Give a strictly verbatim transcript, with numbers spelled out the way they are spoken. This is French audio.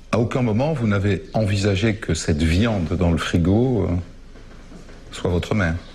À aucun moment, vous n'avez envisagé que cette viande dans le frigo euh, soit votre mère.